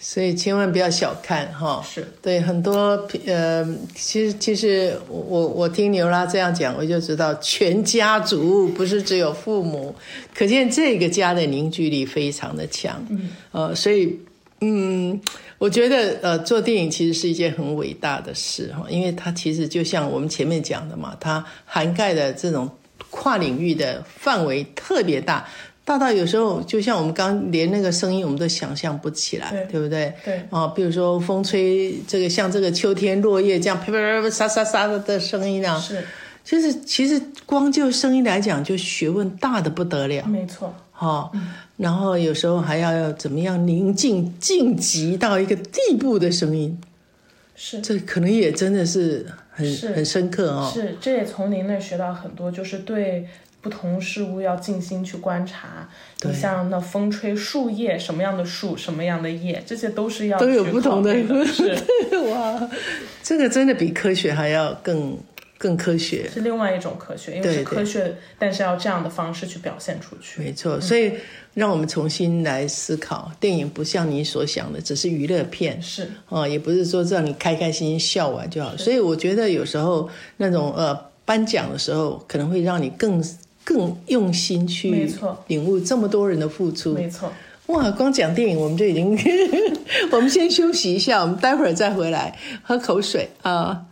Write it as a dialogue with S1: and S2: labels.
S1: 所以千万不要小看哈。
S2: 是，
S1: 对，很多其实我听牛拉这样讲，我就知道全家族不是只有父母，可见这个家的凝聚力非常的强。所以我觉得做电影其实是一件很伟大的事哈，因为它其实就像我们前面讲的嘛，它涵盖的这种跨领域的范围特别大。大到有时候就像我们刚连那个声音我们都想象不起来， 对不对？
S2: 对
S1: 比如说风吹这个像这个秋天落叶这样啪啪啪沙沙沙的声音啊，
S2: 是，
S1: 其实光就声音来讲就学问大的不得了，
S2: 没错。
S1: 然后有时候还要怎么样宁静晋级到一个地步的声音，
S2: 是，
S1: 这可能也真的是很深刻哦。
S2: 是，这也从您那学到很多，就是对不同事物要静心去观察。你像那风吹树叶，什么样的树，什么样的叶，这些都是要
S1: 都有不同的。
S2: 是
S1: 哇，这个真的比科学还要更科学，
S2: 是另外一种科学，因为是科学，但是要这样的方式去表现出去。
S1: 没错，所以让我们重新来思考，电影不像你所想的只是娱乐片，
S2: 是
S1: 也不是说让你开开心心笑完就好。所以我觉得有时候那种颁奖的时候，可能会让你更用心去领悟这么多人的付出。
S2: 没错。
S1: 哇，光讲电影我们就已经我们先休息一下，我们待会儿再回来喝口水啊。